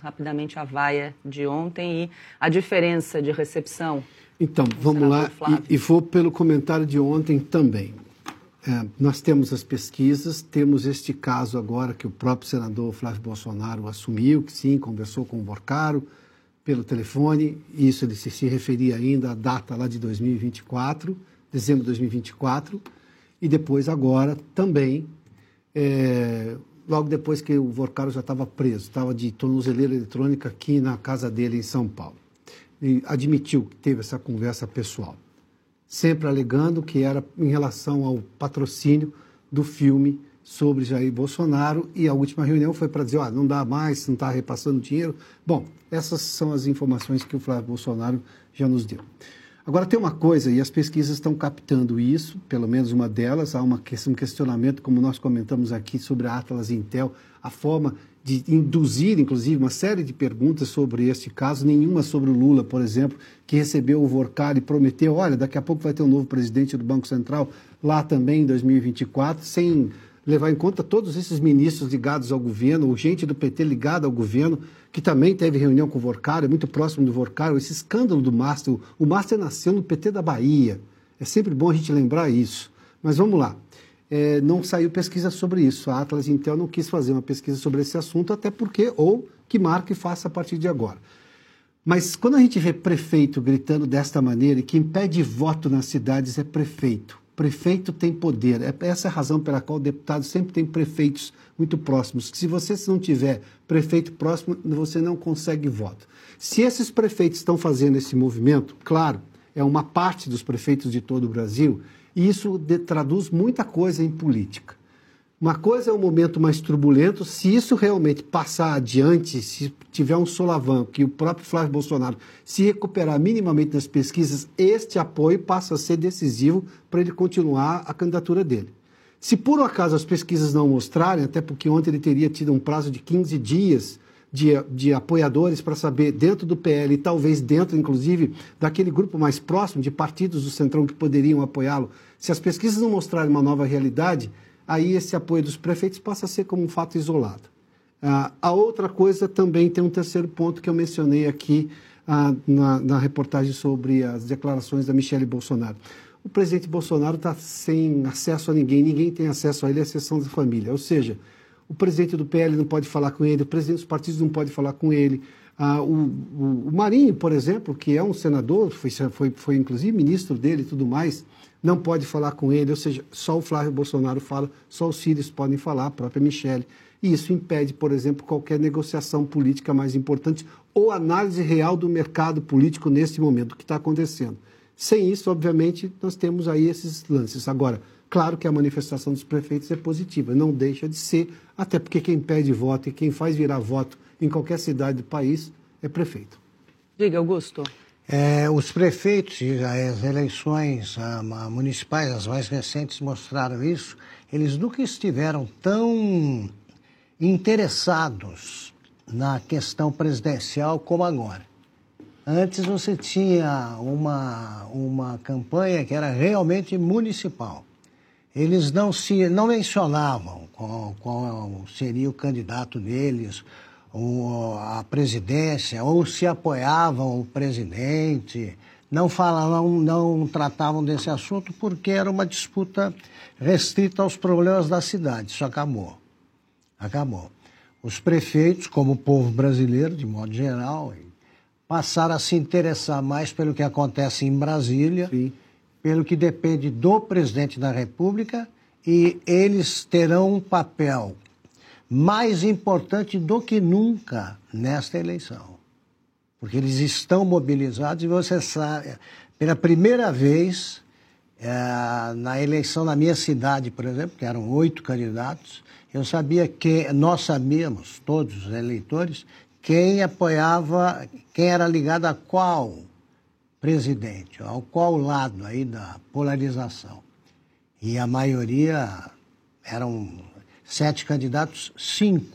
rapidamente a vaia de ontem e a diferença de recepção. Então, vamos lá, e vou pelo comentário de ontem também. Nós temos as pesquisas, temos este caso agora que o próprio senador Flávio Bolsonaro assumiu, que sim, conversou com o Vorcaro pelo telefone, e isso ele se referia ainda à data lá de 2024, dezembro de 2024, e depois agora também, logo depois que o Vorcaro já estava preso, estava de tornozeleira eletrônica aqui na casa dele em São Paulo. E admitiu que teve essa conversa pessoal, sempre alegando que era em relação ao patrocínio do filme sobre Jair Bolsonaro, e a última reunião foi para dizer, não dá mais, não está repassando dinheiro. Bom, essas são as informações que o Flávio Bolsonaro já nos deu. Agora tem uma coisa, e as pesquisas estão captando isso, pelo menos uma delas, há um questionamento, como nós comentamos aqui, sobre a Atlas Intel, a forma de induzir, inclusive, uma série de perguntas sobre este caso, nenhuma sobre o Lula, por exemplo, que recebeu o Vorcaro e prometeu, olha, daqui a pouco vai ter um novo presidente do Banco Central, lá também em 2024, sem levar em conta todos esses ministros ligados ao governo, ou gente do PT ligada ao governo, que também teve reunião com o Vorcaro, é muito próximo do Vorcaro, esse escândalo do Master. O Master nasceu no PT da Bahia, é sempre bom a gente lembrar isso. Mas vamos lá. Não saiu pesquisa sobre isso. A Atlas Intel não quis fazer uma pesquisa sobre esse assunto, até porque, ou que marque e faça a partir de agora. Mas quando a gente vê prefeito gritando desta maneira, e quem pede voto nas cidades é prefeito. Prefeito tem poder. Essa é a razão pela qual o deputado sempre tem prefeitos muito próximos. Se você não tiver prefeito próximo, você não consegue voto. Se esses prefeitos estão fazendo esse movimento, claro, é uma parte dos prefeitos de todo o Brasil, e isso traduz muita coisa em política. Uma coisa é um momento mais turbulento, se isso realmente passar adiante, se tiver um solavanco, que o próprio Flávio Bolsonaro se recuperar minimamente nas pesquisas, este apoio passa a ser decisivo para ele continuar a candidatura dele. Se por um acaso as pesquisas não mostrarem, até porque ontem ele teria tido um prazo de 15 dias de apoiadores para saber dentro do PL e talvez dentro, inclusive, daquele grupo mais próximo de partidos do Centrão que poderiam apoiá-lo, se as pesquisas não mostrarem uma nova realidade, aí esse apoio dos prefeitos passa a ser como um fato isolado. A outra coisa também tem um terceiro ponto que eu mencionei aqui na reportagem sobre as declarações da Michelle Bolsonaro. O presidente Bolsonaro está sem acesso a ninguém, ninguém tem acesso a ele, à exceção da família. Ou seja, o presidente do PL não pode falar com ele, o presidente dos partidos não pode falar com ele. O Marinho, por exemplo, que é um senador, foi inclusive ministro dele e tudo mais, não pode falar com ele, ou seja, só o Flávio Bolsonaro fala, só os filhos podem falar, a própria Michelle. E isso impede, por exemplo, qualquer negociação política mais importante ou análise real do mercado político nesse momento, o que está acontecendo. Sem isso, obviamente, nós temos aí esses lances. Agora, claro que a manifestação dos prefeitos é positiva, não deixa de ser, até porque quem pede voto e quem faz virar voto em qualquer cidade do país é prefeito. Diga, Augusto. Os prefeitos, as eleições municipais, as mais recentes, mostraram isso, eles nunca estiveram tão interessados na questão presidencial como agora. Antes você tinha uma campanha que era realmente municipal. Eles não mencionavam qual seria o candidato deles, ou a presidência, ou se apoiavam o presidente, não tratavam desse assunto porque era uma disputa restrita aos problemas da cidade. Isso acabou. Os prefeitos, como o povo brasileiro, de modo geral, passaram a se interessar mais pelo que acontece em Brasília, sim, pelo que depende do presidente da República, e eles terão um papel mais importante do que nunca nesta eleição. Porque eles estão mobilizados e você sabe, pela primeira vez, na eleição na minha cidade, por exemplo, que eram 8 candidatos, nós sabíamos, todos os eleitores, quem apoiava, quem era ligado a qual presidente, ao qual lado aí da polarização. E a maioria eram 7 candidatos, 5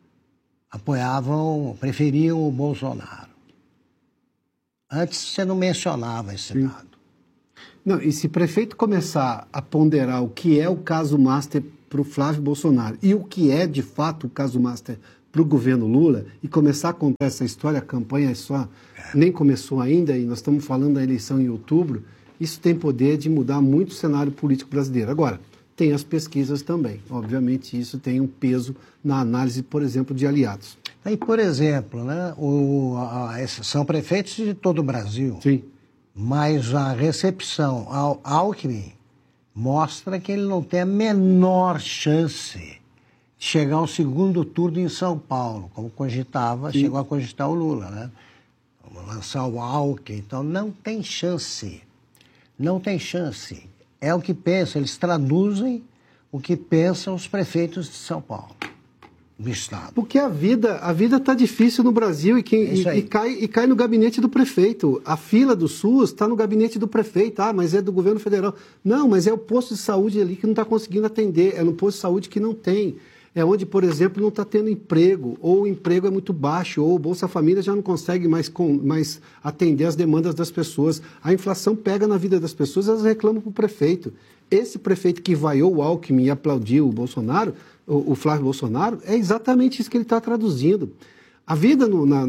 preferiam o Bolsonaro. Antes você não mencionava esse lado. Não, e se o prefeito começar a ponderar o que é o caso Master para o Flávio Bolsonaro e o que é, de fato, o caso Master para o governo Lula e começar a contar essa história, a campanha nem começou ainda e nós estamos falando da eleição em outubro, isso tem poder de mudar muito o cenário político brasileiro. Agora, tem as pesquisas também. Obviamente, isso tem um peso na análise, por exemplo, de aliados. Aí, por exemplo, né, esses são prefeitos de todo o Brasil. Sim. Mas a recepção ao Alckmin mostra que ele não tem a menor chance de chegar ao segundo turno em São Paulo, como chegou a cogitar o Lula, né? Vamos lançar o Alckmin, então não tem chance. Não tem chance. É o que pensam, eles traduzem o que pensam os prefeitos de São Paulo, do Estado. Porque a vida está difícil no Brasil e cai no gabinete do prefeito. A fila do SUS está no gabinete do prefeito. Ah, mas é do governo federal. Não, mas é o posto de saúde ali que não está conseguindo atender. É no posto de saúde que não tem. É onde, por exemplo, não está tendo emprego, ou o emprego é muito baixo, ou o Bolsa Família já não consegue mais atender as demandas das pessoas. A inflação pega na vida das pessoas, elas reclamam para o prefeito. Esse prefeito que vaiou o Alckmin e aplaudiu o Bolsonaro, o Flávio Bolsonaro, é exatamente isso que ele está traduzindo. A vida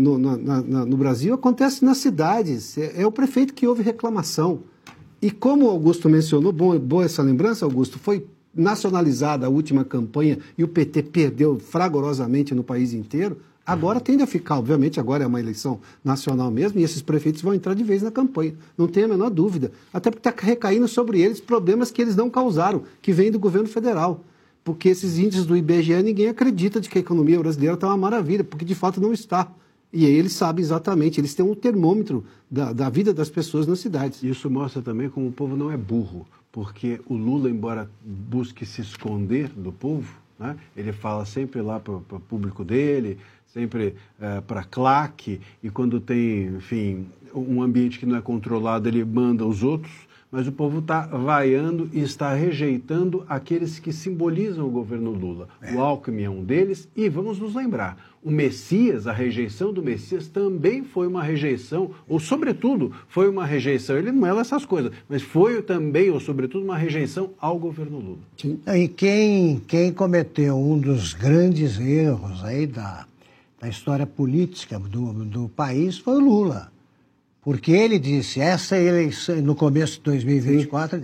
no Brasil acontece nas cidades, é o prefeito que ouve reclamação. E como o Augusto mencionou, boa essa lembrança, Augusto, foi nacionalizada a última campanha e o PT perdeu fragorosamente no país inteiro, agora tende a ficar, obviamente, agora é uma eleição nacional mesmo, e esses prefeitos vão entrar de vez na campanha, não tem a menor dúvida, até porque está recaindo sobre eles problemas que eles não causaram, que vêm do governo federal, porque esses índices do IBGE, ninguém acredita de que a economia brasileira está uma maravilha, porque de fato não está. E aí eles sabem exatamente, eles têm um termômetro da vida das pessoas nas cidades. Isso mostra também como o povo não é burro, porque o Lula, embora busque se esconder do povo, né, ele fala sempre lá para o público dele, sempre para a claque, e quando tem, enfim, um ambiente que não é controlado, ele manda os outros, mas o povo está vaiando e está rejeitando aqueles que simbolizam o governo Lula. O Alckmin é um deles, e vamos nos lembrar, o Messias, a rejeição do Messias também foi uma rejeição, ou sobretudo foi uma rejeição, ele não é essas coisas, mas foi também, ou sobretudo, uma rejeição ao governo Lula. Sim. E quem cometeu um dos grandes erros aí da história política do país foi o Lula. Porque ele disse, essa eleição, no começo de 2024,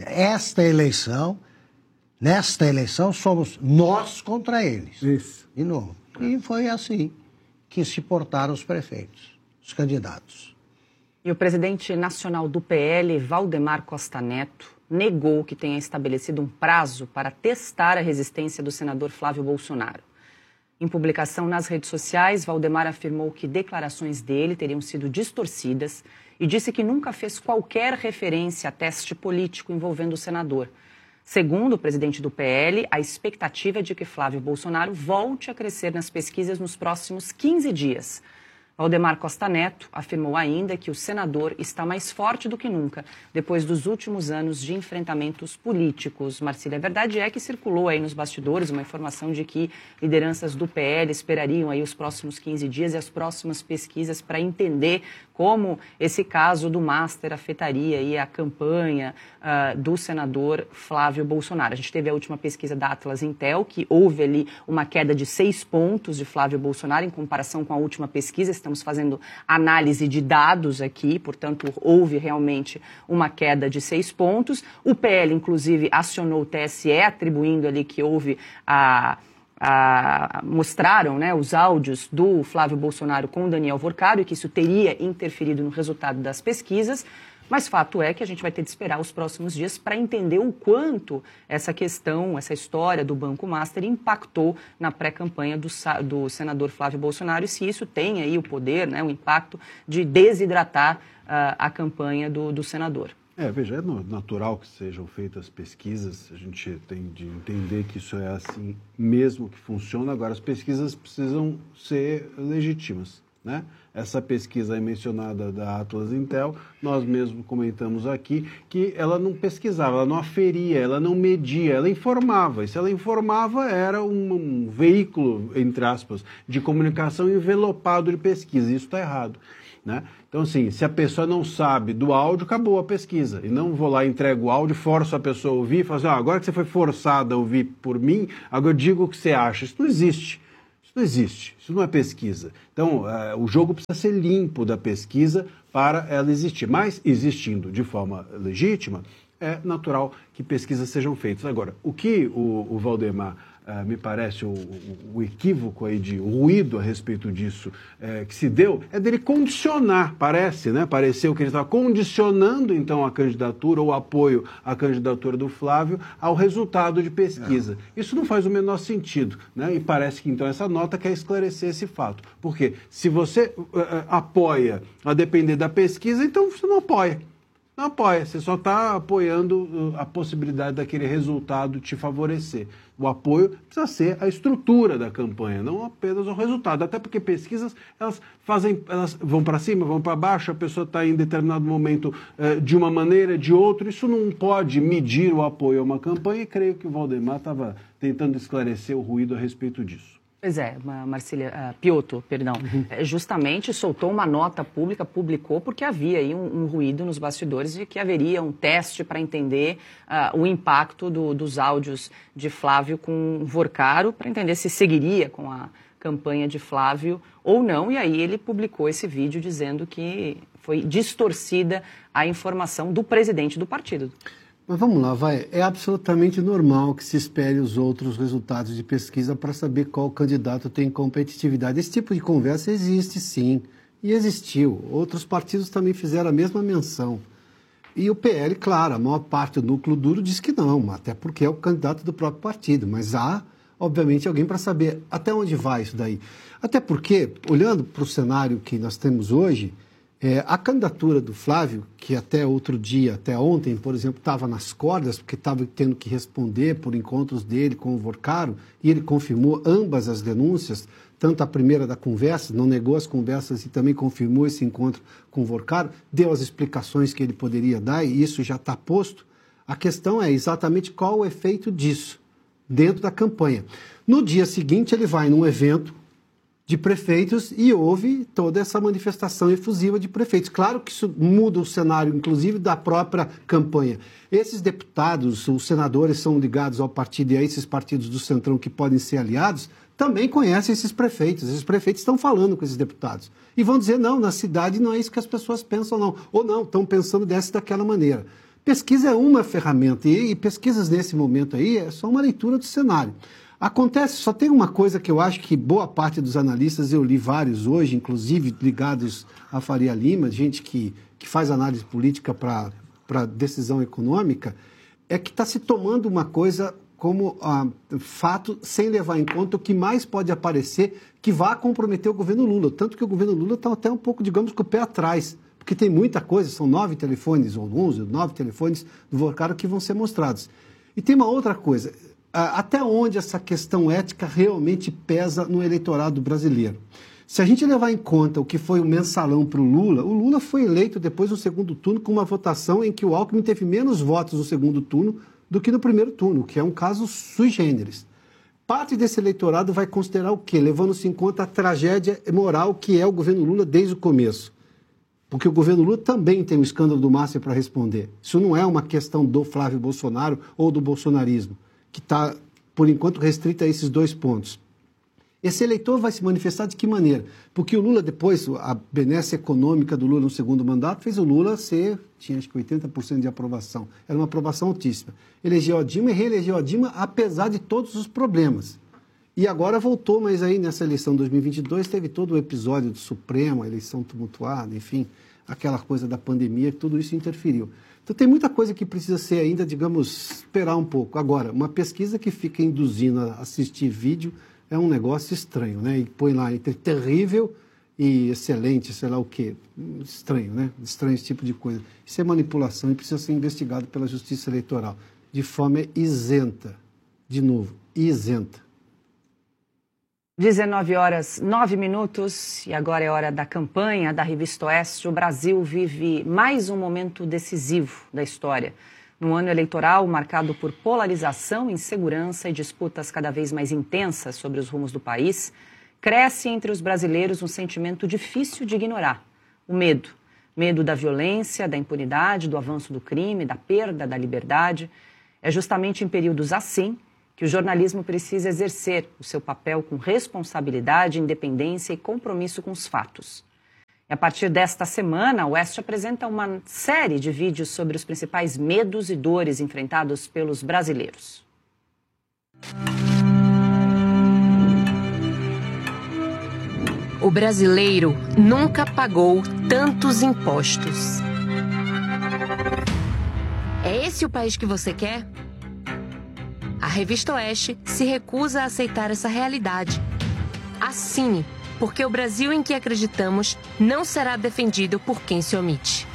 nesta eleição somos nós contra eles. Isso. De novo. E foi assim que se portaram os prefeitos, os candidatos. E o presidente nacional do PL, Valdemar Costa Neto, negou que tenha estabelecido um prazo para testar a resistência do senador Flávio Bolsonaro. Em publicação nas redes sociais, Valdemar afirmou que declarações dele teriam sido distorcidas e disse que nunca fez qualquer referência a teste político envolvendo o senador. Segundo o presidente do PL, a expectativa é de que Flávio Bolsonaro volte a crescer nas pesquisas nos próximos 15 dias. Valdemar Costa Neto afirmou ainda que o senador está mais forte do que nunca, depois dos últimos anos de enfrentamentos políticos. Marcília, a verdade é que circulou aí nos bastidores uma informação de que lideranças do PL esperariam aí os próximos 15 dias e as próximas pesquisas para entender como esse caso do Master afetaria aí a campanha do senador Flávio Bolsonaro. A gente teve a última pesquisa da Atlas Intel, que houve ali uma queda de 6 pontos de Flávio Bolsonaro em comparação com a última pesquisa. Estamos fazendo análise de dados aqui, portanto, houve realmente uma queda de 6 pontos. O PL, inclusive, acionou o TSE, atribuindo ali que houve mostraram, né, os áudios do Flávio Bolsonaro com o Daniel Vorcado e que isso teria interferido no resultado das pesquisas, mas fato é que a gente vai ter de esperar os próximos dias para entender o quanto essa questão, essa história do Banco Master impactou na pré-campanha do senador Flávio Bolsonaro e se isso tem aí o poder, né, o impacto de desidratar a campanha do senador. Veja, é natural que sejam feitas pesquisas, a gente tem de entender que isso é assim mesmo que funciona, agora as pesquisas precisam ser legítimas, né? Essa pesquisa aí mencionada da Atlas Intel, nós mesmos comentamos aqui que ela não pesquisava, ela não aferia, ela não media, ela informava, e se ela informava era um veículo, entre aspas, de comunicação envelopado de pesquisa, e isso está errado. Né? Então, assim, se a pessoa não sabe do áudio, acabou a pesquisa. E não vou lá, entrego o áudio, forço a pessoa a ouvir e falo assim, agora que você foi forçada a ouvir por mim, agora eu digo o que você acha. Isso não existe. Isso não existe, isso não é pesquisa. Então, o jogo precisa ser limpo da pesquisa para ela existir. Mas, existindo de forma legítima, é natural que pesquisas sejam feitas. Agora, o que o Valdemar, me parece, o equívoco aí de ruído a respeito disso que se deu, é dele condicionar, parece, né? Pareceu que ele estava condicionando, então, a candidatura ou o apoio à candidatura do Flávio ao resultado de pesquisa. Isso não faz o menor sentido, né? E parece que, então, essa nota quer esclarecer esse fato. Porque se você apoia a depender da pesquisa, então você não apoia. Não apoia, você só está apoiando a possibilidade daquele resultado te favorecer. O apoio precisa ser a estrutura da campanha, não apenas o resultado. Até porque pesquisas, elas vão para cima, vão para baixo, a pessoa está em determinado momento de uma maneira, de outra. Isso não pode medir o apoio a uma campanha e creio que o Valdemar estava tentando esclarecer o ruído a respeito disso. Pois é, Piotto, justamente soltou uma nota pública, publicou, porque havia aí um ruído nos bastidores de que haveria um teste para entender o impacto dos áudios de Flávio com Vorcaro, para entender se seguiria com a campanha de Flávio ou não, e aí ele publicou esse vídeo dizendo que foi distorcida a informação do presidente do partido. Mas vamos lá, é absolutamente normal que se espere os outros resultados de pesquisa para saber qual candidato tem competitividade. Esse tipo de conversa existe sim, e existiu. Outros partidos também fizeram a mesma menção. E o PL, claro, a maior parte do núcleo duro diz que não, até porque é o candidato do próprio partido. Mas há, obviamente, alguém para saber até onde vai isso daí. Até porque, olhando para o cenário que nós temos hoje, a candidatura do Flávio, que até outro dia, até ontem, por exemplo, estava nas cordas, porque estava tendo que responder por encontros dele com o Vorcaro, e ele confirmou ambas as denúncias, tanto a primeira da conversa, não negou as conversas e também confirmou esse encontro com o Vorcaro, deu as explicações que ele poderia dar, e isso já está posto. A questão é exatamente qual o efeito disso dentro da campanha. No dia seguinte, ele vai num evento de prefeitos e houve toda essa manifestação efusiva de prefeitos. Claro que isso muda o cenário, inclusive, da própria campanha. Esses deputados, os senadores são ligados ao partido e a esses partidos do Centrão que podem ser aliados, também conhecem esses prefeitos. Esses prefeitos estão falando com esses deputados. E vão dizer, não, na cidade não é isso que as pessoas pensam, não. Ou não, estão pensando dessa e daquela maneira. Pesquisa é uma ferramenta e pesquisas nesse momento aí é só uma leitura do cenário. Acontece, só tem uma coisa que eu acho que boa parte dos analistas, eu li vários hoje, inclusive ligados a Faria Lima, gente que faz análise política para decisão econômica, é que está se tomando uma coisa como fato sem levar em conta o que mais pode aparecer que vá comprometer o governo Lula. Tanto que o governo Lula está até um pouco, digamos, com o pé atrás, porque tem muita coisa, são 9 telefones, ou 11, 9 telefones do Vorcaro que vão ser mostrados. E tem uma outra coisa. Até onde essa questão ética realmente pesa no eleitorado brasileiro? Se a gente levar em conta o que foi o mensalão para o Lula foi eleito depois no segundo turno com uma votação em que o Alckmin teve menos votos no segundo turno do que no primeiro turno, que é um caso sui generis. Parte desse eleitorado vai considerar o quê? Levando-se em conta a tragédia moral que é o governo Lula desde o começo. Porque o governo Lula também tem o escândalo do Márcio para responder. Isso não é uma questão do Flávio Bolsonaro ou do bolsonarismo, que está, por enquanto, restrita a esses 2 pontos. Esse eleitor vai se manifestar de que maneira? Porque o Lula, depois, a benesse econômica do Lula no segundo mandato, fez o Lula tinha acho que 80% de aprovação. Era uma aprovação altíssima. Elegeu a Dilma e reelegeu a Dilma, apesar de todos os problemas. E agora voltou, mas aí nessa eleição de 2022 teve todo o episódio do Supremo, a eleição tumultuada, enfim, aquela coisa da pandemia, tudo isso interferiu. Então tem muita coisa que precisa ser ainda, digamos, esperar um pouco. Agora, uma pesquisa que fica induzindo a assistir vídeo é um negócio estranho, né? E põe lá entre terrível e excelente, sei lá o quê. Estranho, né? Estranho esse tipo de coisa. Isso é manipulação e precisa ser investigado pela Justiça Eleitoral de forma isenta. De novo, isenta. 19h09 e agora é hora da campanha da Revista Oeste. O Brasil vive mais um momento decisivo da história. Num ano eleitoral marcado por polarização, insegurança e disputas cada vez mais intensas sobre os rumos do país, cresce entre os brasileiros um sentimento difícil de ignorar: o medo. Medo da violência, da impunidade, do avanço do crime, da perda da liberdade. É justamente em períodos assim que o jornalismo precisa exercer o seu papel com responsabilidade, independência e compromisso com os fatos. E a partir desta semana, a Oeste apresenta uma série de vídeos sobre os principais medos e dores enfrentados pelos brasileiros. O brasileiro nunca pagou tantos impostos. É esse o país que você quer? A Revista Oeste se recusa a aceitar essa realidade. Assine, porque o Brasil em que acreditamos não será defendido por quem se omite.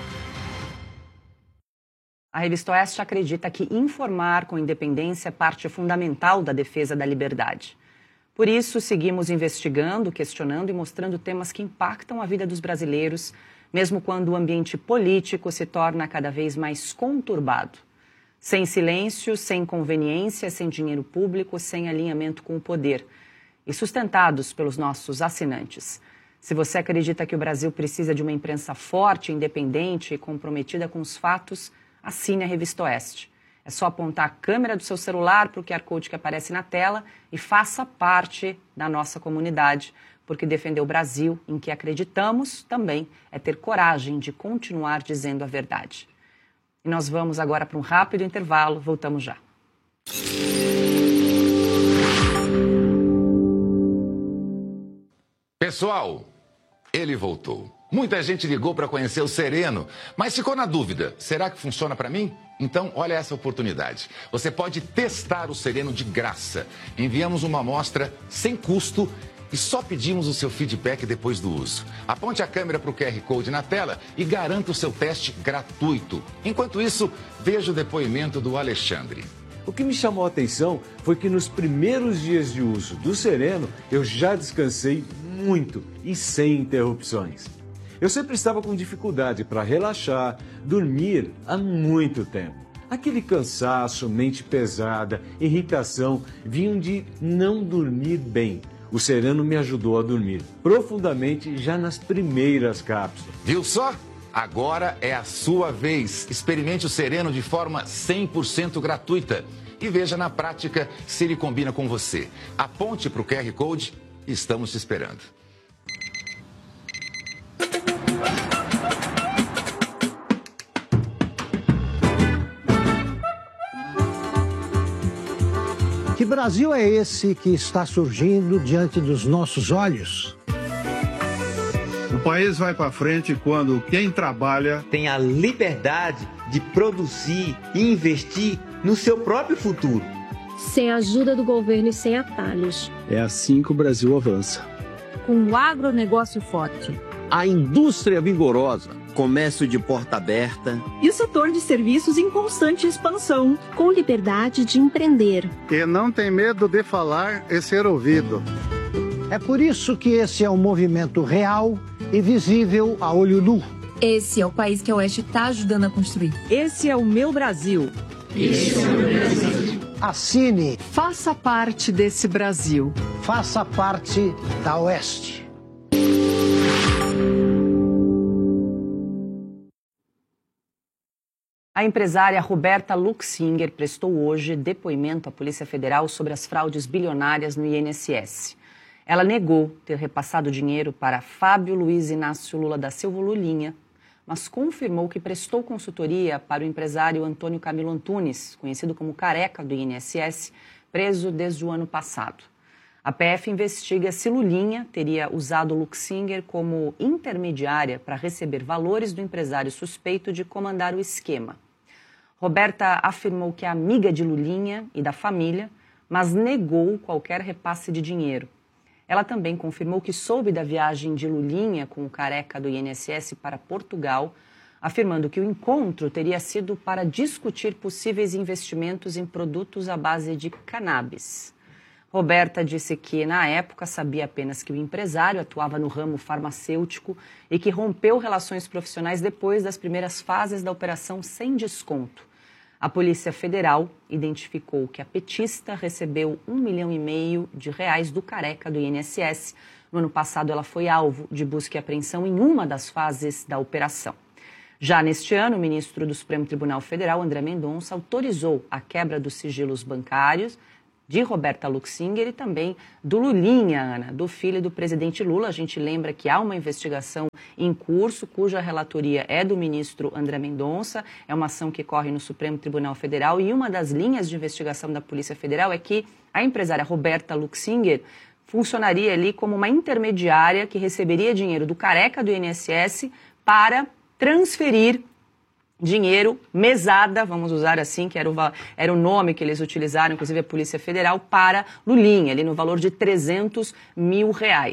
A Revista Oeste acredita que informar com independência é parte fundamental da defesa da liberdade. Por isso, seguimos investigando, questionando e mostrando temas que impactam a vida dos brasileiros, mesmo quando o ambiente político se torna cada vez mais conturbado. Sem silêncio, sem conveniência, sem dinheiro público, sem alinhamento com o poder. E sustentados pelos nossos assinantes. Se você acredita que o Brasil precisa de uma imprensa forte, independente e comprometida com os fatos, assine a Revista Oeste. É só apontar a câmera do seu celular para o QR Code que aparece na tela e faça parte da nossa comunidade, porque defender o Brasil em que acreditamos também é ter coragem de continuar dizendo a verdade. E nós vamos agora para um rápido intervalo, voltamos já. Pessoal, ele voltou. Muita gente ligou para conhecer o Sereno, mas ficou na dúvida, será que funciona para mim? Então, olha essa oportunidade. Você pode testar o Sereno de graça. Enviamos uma amostra sem custo e só pedimos o seu feedback depois do uso. Aponte a câmera para o QR Code na tela e garanta o seu teste gratuito. Enquanto isso, veja o depoimento do Alexandre. O que me chamou a atenção foi que nos primeiros dias de uso do Sereno, eu já descansei muito e sem interrupções. Eu sempre estava com dificuldade para relaxar, dormir há muito tempo. Aquele cansaço, mente pesada, irritação, vinham de não dormir bem. O Sereno me ajudou a dormir profundamente já nas primeiras cápsulas. Viu só? Agora é a sua vez. Experimente o Sereno de forma 100% gratuita e veja na prática se ele combina com você. Aponte para o QR Code e estamos te esperando. Que Brasil é esse que está surgindo diante dos nossos olhos? O país vai para frente quando quem trabalha tem a liberdade de produzir e investir no seu próprio futuro. Sem a ajuda do governo e sem atalhos. É assim que o Brasil avança. Com o agronegócio forte. A indústria vigorosa. Comércio de porta aberta. E o setor de serviços em constante expansão. Com liberdade de empreender. E não tem medo de falar e ser ouvido. É por isso que esse é um movimento real e visível a olho nu. Esse é o país que a Oeste está ajudando a construir. Esse é o meu Brasil. Esse é o meu Brasil. Assine. Faça parte desse Brasil. Faça parte da Oeste. A empresária Roberta Luxinger prestou hoje depoimento à Polícia Federal sobre as fraudes bilionárias no INSS. Ela negou ter repassado dinheiro para Fábio Luiz Inácio Lula da Silva Lulinha, mas confirmou que prestou consultoria para o empresário Antônio Camilo Antunes, conhecido como Careca do INSS, preso desde o ano passado. A PF investiga se Lulinha teria usado Luxinger como intermediária para receber valores do empresário suspeito de comandar o esquema. Roberta afirmou que é amiga de Lulinha e da família, mas negou qualquer repasse de dinheiro. Ela também confirmou que soube da viagem de Lulinha com o Careca do INSS para Portugal, afirmando que o encontro teria sido para discutir possíveis investimentos em produtos à base de cannabis. Roberta disse que, na época, sabia apenas que o empresário atuava no ramo farmacêutico e que rompeu relações profissionais depois das primeiras fases da operação Sem Desconto. A Polícia Federal identificou que a petista recebeu R$ 1,5 milhão do Careca do INSS. No ano passado, ela foi alvo de busca e apreensão em uma das fases da operação. Já neste ano, o ministro do Supremo Tribunal Federal, André Mendonça, autorizou a quebra dos sigilos bancários de Roberta Luxinger e também do Lulinha, Ana, do filho do presidente Lula. A gente lembra que há uma investigação em curso, cuja relatoria é do ministro André Mendonça. É uma ação que corre no Supremo Tribunal Federal e uma das linhas de investigação da Polícia Federal é que a empresária Roberta Luxinger funcionaria ali como uma intermediária que receberia dinheiro do careca do INSS para transferir dinheiro, mesada, vamos usar assim, que era o nome que eles utilizaram, inclusive a Polícia Federal, para Lulinha, ali no valor de R$300 mil.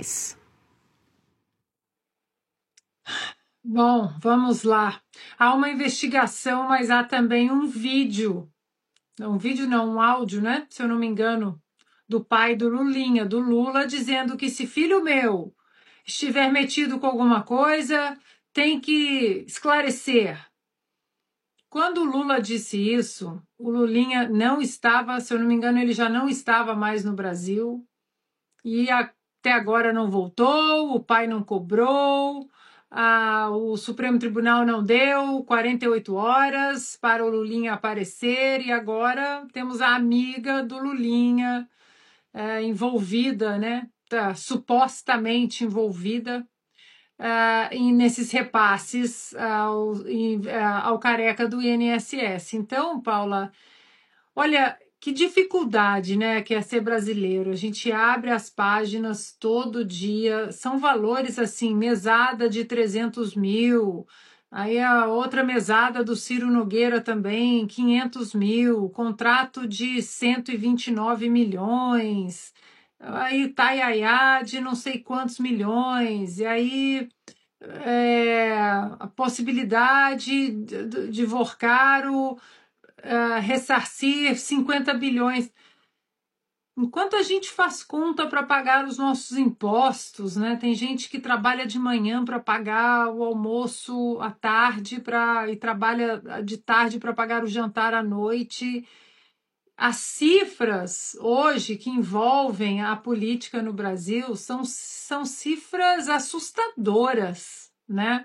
Bom, vamos lá. Há uma investigação, mas há também um vídeo. Um áudio, né? Se eu não me engano, do pai do Lulinha, do Lula, dizendo que se filho meu estiver metido com alguma coisa, tem que esclarecer. Quando o Lula disse isso, o Lulinha não estava, se eu não me engano, ele já não estava mais no Brasil e até agora não voltou, o pai não cobrou, o Supremo Tribunal não deu 48 horas para o Lulinha aparecer e agora temos a amiga do Lulinha envolvida, né? Supostamente envolvida nesses repasses ao careca do INSS. Então, Paula, olha que dificuldade, né, que é ser brasileiro. A gente abre as páginas todo dia, são valores assim, mesada de 300 mil, aí a outra mesada do Ciro Nogueira também, 500 mil, contrato de 129 milhões, aí Itaiaiá de não sei quantos milhões, e aí a possibilidade de Vorcaro ressarcir 50 bilhões. Enquanto a gente faz conta para pagar os nossos impostos, né? Tem gente que trabalha de manhã para pagar o almoço à tarde e trabalha de tarde para pagar o jantar à noite. As cifras hoje que envolvem a política no Brasil são cifras assustadoras, né?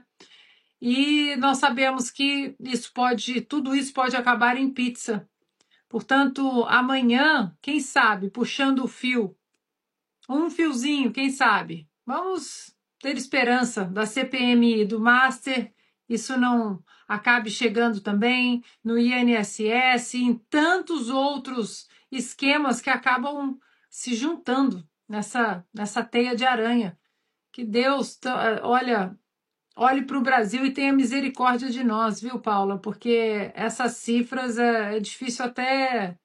E nós sabemos que tudo isso pode acabar em pizza. Portanto, amanhã, quem sabe, puxando o fio, um fiozinho, quem sabe, vamos ter esperança da CPMI, do Master, isso não acabe chegando também no INSS, em tantos outros esquemas que acabam se juntando nessa teia de aranha. Que Deus, olhe para o Brasil e tenha misericórdia de nós, viu, Paula? Porque essas cifras é difícil até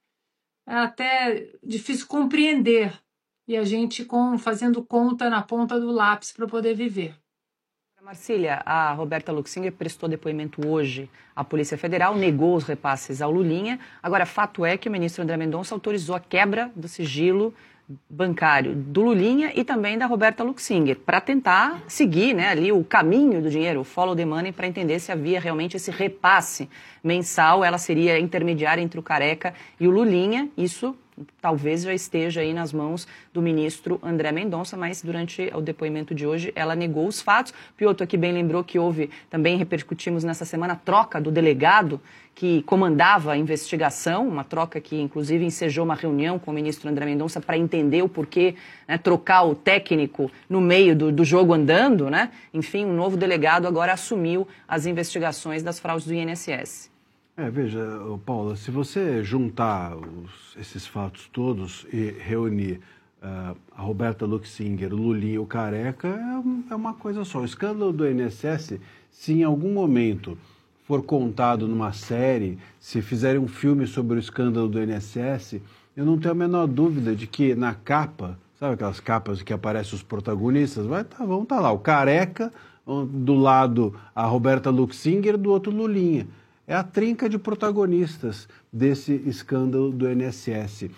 difícil compreender. E a gente fazendo conta na ponta do lápis para poder viver. Marcília, a Roberta Luxinger prestou depoimento hoje à Polícia Federal, negou os repasses ao Lulinha. Agora, fato é que o ministro André Mendonça autorizou a quebra do sigilo bancário do Lulinha e também da Roberta Luxinger, para tentar seguir, né, ali o caminho do dinheiro, o follow the money, para entender se havia realmente esse repasse mensal. Ela seria intermediária entre o careca e o Lulinha. Isso talvez já esteja aí nas mãos do ministro André Mendonça, mas durante o depoimento de hoje ela negou os fatos. Piotr aqui bem lembrou que houve, também repercutimos nessa semana, a troca do delegado que comandava a investigação, uma troca que inclusive ensejou uma reunião com o ministro André Mendonça para entender o porquê, né, trocar o técnico no meio do jogo andando, né? Enfim, um novo delegado agora assumiu as investigações das fraudes do INSS. Veja, Paula, se você juntar esses fatos todos e reunir a Roberta Luxinger, o Lulinha e o Careca, é uma coisa só. O escândalo do INSS, se em algum momento for contado numa série, se fizerem um filme sobre o escândalo do INSS, eu não tenho a menor dúvida de que na capa, sabe aquelas capas que aparecem os protagonistas, vão estar lá, o Careca, do lado a Roberta Luxinger, do outro Lulinha. É a trinca de protagonistas desse escândalo do INSS.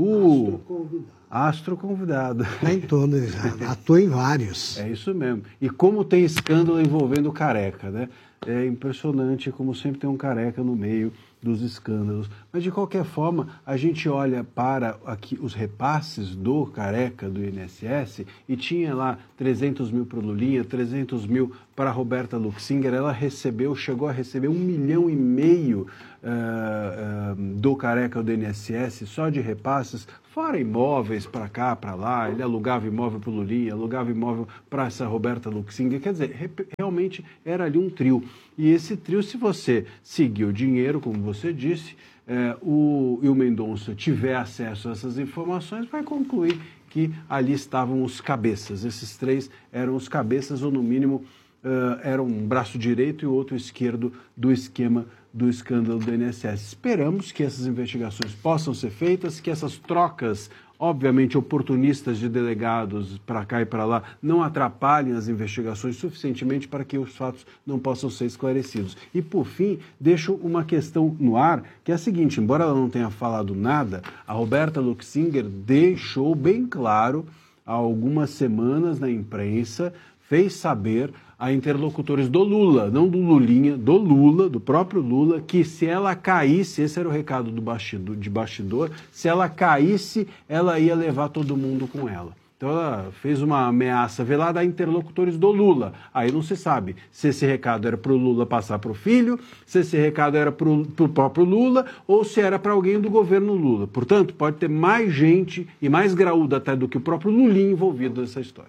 Astro convidado. Em todos, atua em vários. É isso mesmo. E como tem escândalo envolvendo o Careca, né? É impressionante como sempre tem um Careca no meio dos escândalos. Mas, de qualquer forma, a gente olha para aqui os repasses do Careca, do INSS, e tinha lá 300 mil para o Lulinha, 300 mil para a Roberta Luxinger. Ela chegou a receber 1,5 milhão do Careca do INSS, só de repasses, fora imóveis para cá, para lá, ele alugava imóvel para o Lulinha, alugava imóvel para essa Roberta Luxinger, quer dizer, realmente era ali um trio. E esse trio, se você seguir o dinheiro, como você disse, e o Mendonça tiver acesso a essas informações, vai concluir que ali estavam os cabeças. Esses três eram os cabeças, ou no mínimo era um braço direito e o outro esquerdo do esquema do escândalo do INSS. Esperamos que essas investigações possam ser feitas, que essas trocas, obviamente oportunistas de delegados para cá e para lá, não atrapalhem as investigações suficientemente para que os fatos não possam ser esclarecidos. E, por fim, deixo uma questão no ar, que é a seguinte: embora ela não tenha falado nada, a Roberta Luxinger deixou bem claro há algumas semanas na imprensa, fez saber a interlocutores do Lula, não do Lulinha, do Lula, do próprio Lula, que se ela caísse, esse era o recado de bastidor, se ela caísse, ela ia levar todo mundo com ela. Então ela fez uma ameaça velada a interlocutores do Lula. Aí não se sabe se esse recado era para o Lula passar para o filho, se esse recado era para o próprio Lula ou se era para alguém do governo Lula. Portanto, pode ter mais gente e mais graúda até do que o próprio Lulinha envolvido nessa história.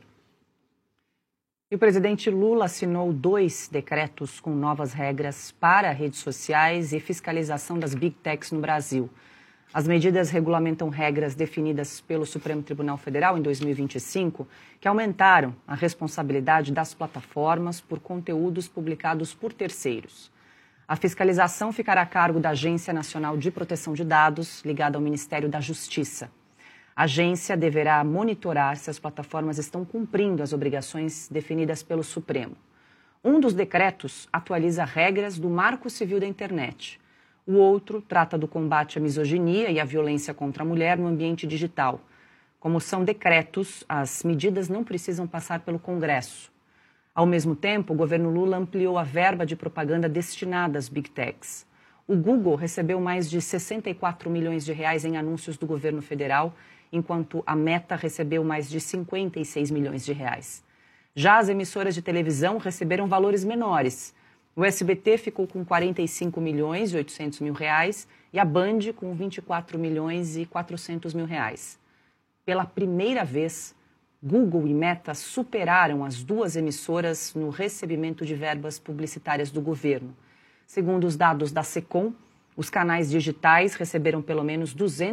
E o presidente Lula assinou 2 decretos com novas regras para redes sociais e fiscalização das Big Techs no Brasil. As medidas regulamentam regras definidas pelo Supremo Tribunal Federal em 2025, que aumentaram a responsabilidade das plataformas por conteúdos publicados por terceiros. A fiscalização ficará a cargo da Agência Nacional de Proteção de Dados, ligada ao Ministério da Justiça. A agência deverá monitorar se as plataformas estão cumprindo as obrigações definidas pelo Supremo. Um dos decretos atualiza regras do Marco Civil da Internet. O outro trata do combate à misoginia e à violência contra a mulher no ambiente digital. Como são decretos, as medidas não precisam passar pelo Congresso. Ao mesmo tempo, o governo Lula ampliou a verba de propaganda destinada às Big Techs. O Google recebeu mais de 64 milhões de reais em anúncios do governo federal, enquanto a Meta recebeu mais de 56 milhões de reais. Já as emissoras de televisão receberam valores menores. O SBT ficou com 45 milhões e 800 mil reais e a Band com 24 milhões e 400 mil reais. Pela primeira vez, Google e Meta superaram as 2 emissoras no recebimento de verbas publicitárias do governo. Segundo os dados da Secom, os canais digitais receberam pelo menos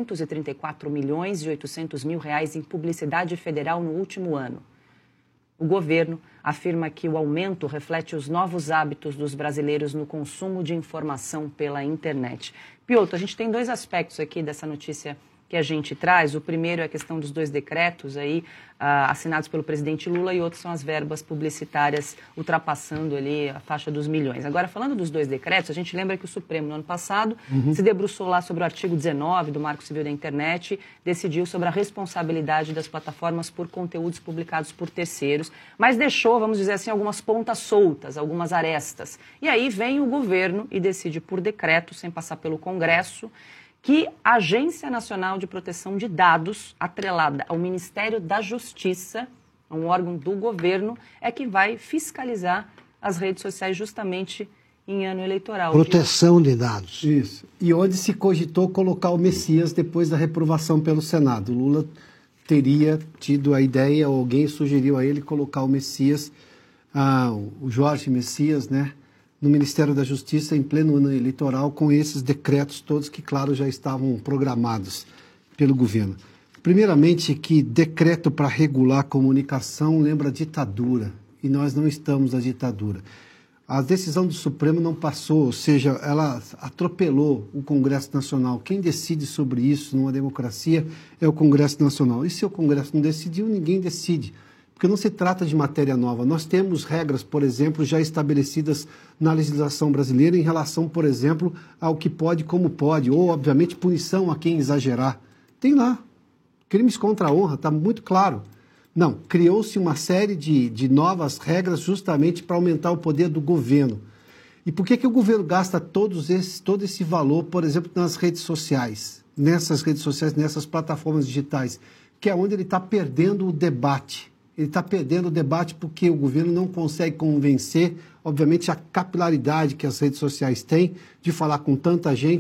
234 milhões e 800 mil reais em publicidade federal no último ano. O governo afirma que o aumento reflete os novos hábitos dos brasileiros no consumo de informação pela internet. Piotr, a gente tem 2 aspectos aqui dessa notícia que a gente traz. O primeiro é a questão dos 2 decretos aí, assinados pelo presidente Lula, e outros são as verbas publicitárias ultrapassando ali a faixa dos milhões. Agora, falando dos 2 decretos, a gente lembra que o Supremo, no ano passado, se debruçou lá sobre o artigo 19 do Marco Civil da Internet, decidiu sobre a responsabilidade das plataformas por conteúdos publicados por terceiros, mas deixou, vamos dizer assim, algumas pontas soltas, algumas arestas. E aí vem o governo e decide por decreto, sem passar pelo Congresso, que a Agência Nacional de Proteção de Dados, atrelada ao Ministério da Justiça, um órgão do governo, é que vai fiscalizar as redes sociais justamente em ano eleitoral. Proteção de dados. Isso. E onde se cogitou colocar o Messias depois da reprovação pelo Senado. O Lula teria tido a ideia, ou alguém sugeriu a ele colocar o Messias, o Jorge Messias, né, no Ministério da Justiça em pleno ano eleitoral, com esses decretos todos que, claro, já estavam programados pelo governo. Primeiramente, que decreto para regular a comunicação lembra a ditadura, e nós não estamos na ditadura. A decisão do Supremo não passou, ou seja, ela atropelou o Congresso Nacional. Quem decide sobre isso numa democracia é o Congresso Nacional. E se o Congresso não decidiu, ninguém decide. Porque não se trata de matéria nova. Nós temos regras, por exemplo, já estabelecidas na legislação brasileira em relação, por exemplo, ao que pode e como pode, ou, obviamente, punição a quem exagerar. Tem lá. Crimes contra a honra, está muito claro. Não, criou-se uma série de novas regras justamente para aumentar o poder do governo. E por que o governo gasta todo esse valor, por exemplo, nas redes sociais, nessas plataformas digitais, que é onde ele está perdendo o debate. Ele está perdendo o debate porque o governo não consegue convencer, obviamente, a capilaridade que as redes sociais têm de falar com tanta gente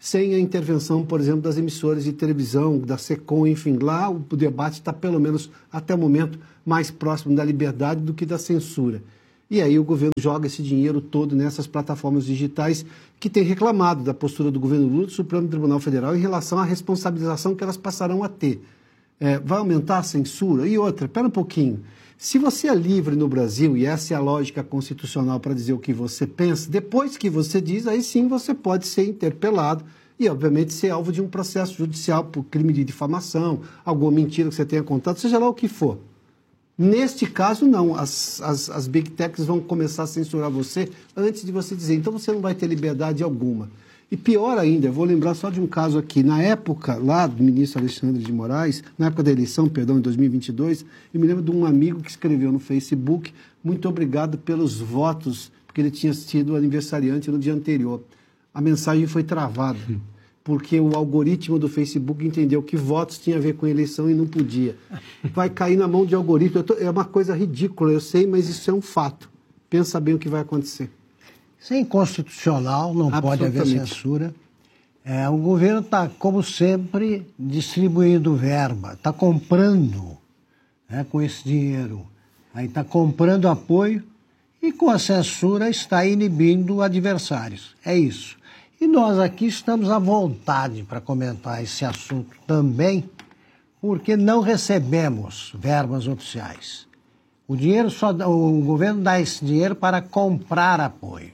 sem a intervenção, por exemplo, das emissoras de televisão, da SECOM, enfim, lá o debate está, pelo menos até o momento, mais próximo da liberdade do que da censura. E aí o governo joga esse dinheiro todo nessas plataformas digitais que têm reclamado da postura do governo Lula e do Supremo Tribunal Federal em relação à responsabilização que elas passarão a ter. Vai aumentar a censura? E outra, espera um pouquinho. Se você é livre no Brasil, e essa é a lógica constitucional para dizer o que você pensa, depois que você diz, aí sim você pode ser interpelado e, obviamente, ser alvo de um processo judicial por crime de difamação, alguma mentira que você tenha contado, seja lá o que for. Neste caso, não. As Big Techs vão começar a censurar você antes de você dizer. Então, você não vai ter liberdade alguma. E pior ainda, eu vou lembrar só de um caso aqui. Na época, lá do ministro Alexandre de Moraes, na época da eleição, em 2022, eu me lembro de um amigo que escreveu no Facebook, muito obrigado pelos votos, porque ele tinha sido aniversariante no dia anterior. A mensagem foi travada, porque o algoritmo do Facebook entendeu que votos tinha a ver com eleição e não podia. Vai cair na mão de algoritmo. É uma coisa ridícula, eu sei, mas isso é um fato. Pensa bem o que vai acontecer. Isso é inconstitucional, não pode haver censura. O governo está, como sempre, distribuindo verba, está comprando com esse dinheiro, aí está comprando apoio e com a censura está inibindo adversários. É isso. E nós aqui estamos à vontade para comentar esse assunto também, porque não recebemos verbas oficiais. O governo dá esse dinheiro para comprar apoio.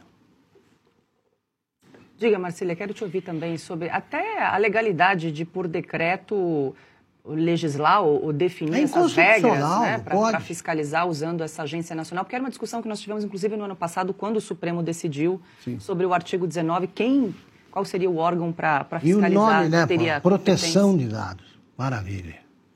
Diga, Marcília, quero te ouvir também sobre até a legalidade de, por decreto, legislar ou definir essas regras, né, para fiscalizar usando essa agência nacional, porque era uma discussão que nós tivemos, inclusive, no ano passado, quando o Supremo decidiu sobre o artigo 19, qual seria o órgão para fiscalizar? E o nome, né, proteção de dados. Maravilha.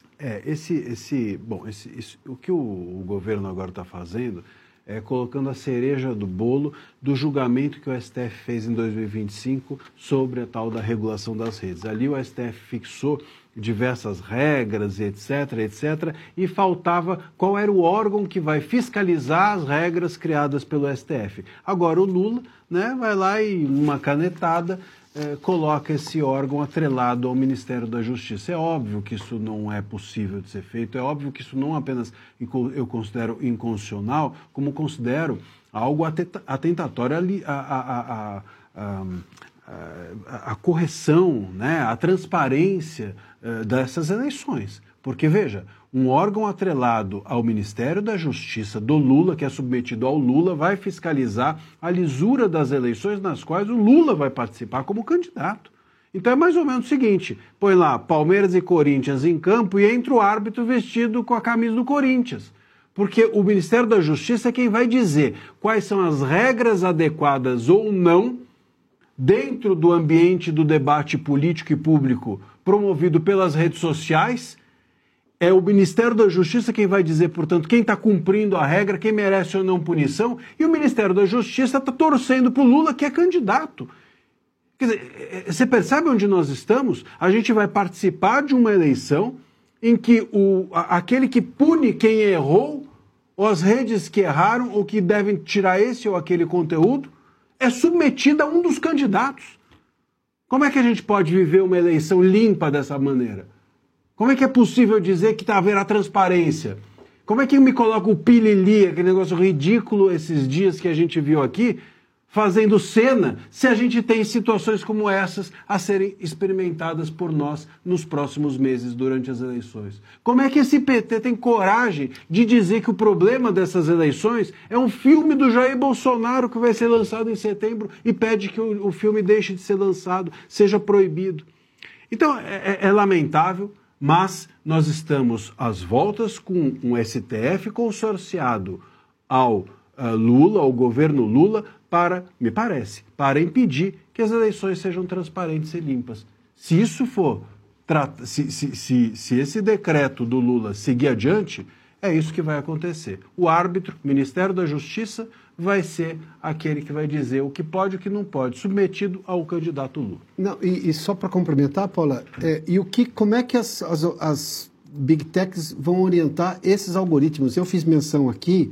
O que o governo agora está fazendo é colocando a cereja do bolo do julgamento que o STF fez em 2025 sobre a tal da regulação das redes. Ali o STF fixou diversas regras, etc., e faltava qual era o órgão que vai fiscalizar as regras criadas pelo STF. Agora o Lula, né, vai lá e, uma canetada, coloca esse órgão atrelado ao Ministério da Justiça. É óbvio que isso não é possível de ser feito, é óbvio que isso não apenas eu considero inconstitucional, como considero algo atentatório à correção, né, à transparência dessas eleições. Porque, veja, um órgão atrelado ao Ministério da Justiça do Lula, que é submetido ao Lula, vai fiscalizar a lisura das eleições nas quais o Lula vai participar como candidato. Então é mais ou menos o seguinte, põe lá Palmeiras e Corinthians em campo e entra o árbitro vestido com a camisa do Corinthians. Porque o Ministério da Justiça é quem vai dizer quais são as regras adequadas ou não dentro do ambiente do debate político e público promovido pelas redes sociais. É o Ministério da Justiça quem vai dizer, portanto, quem está cumprindo a regra, quem merece ou não punição, e o Ministério da Justiça está torcendo para o Lula, que é candidato. Quer dizer, você percebe onde nós estamos? A gente vai participar de uma eleição em que aquele que pune quem errou, ou as redes que erraram, ou que devem tirar esse ou aquele conteúdo, é submetida a um dos candidatos. Como é que a gente pode viver uma eleição limpa dessa maneira? Como é que é possível dizer que haverá transparência? Como é que me coloca o pilili, aquele negócio ridículo esses dias que a gente viu aqui, fazendo cena, se a gente tem situações como essas a serem experimentadas por nós nos próximos meses durante as eleições? Como é que esse PT tem coragem de dizer que o problema dessas eleições é um filme do Jair Bolsonaro que vai ser lançado em setembro e pede que o filme deixe de ser lançado, seja proibido? Então, é lamentável, mas nós estamos às voltas com um STF consorciado ao Lula, ao governo Lula, me parece, para impedir que as eleições sejam transparentes e limpas. Se isso for, se esse decreto do Lula seguir adiante, é isso que vai acontecer. O árbitro, o Ministério da Justiça, vai ser aquele que vai dizer o que pode e o que não pode, submetido ao candidato Lula. Não, e só para complementar, Paula, como é que as Big Techs vão orientar esses algoritmos? Eu fiz menção aqui